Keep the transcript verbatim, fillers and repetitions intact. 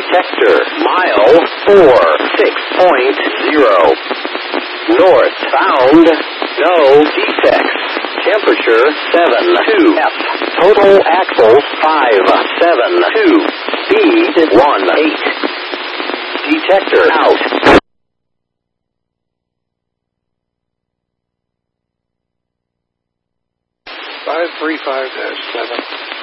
Detector, mile four six point zero. North bound, no defects. Temperature seven two F. Total axles five seven two. Speed one eight. Detector out. five three five dash seven.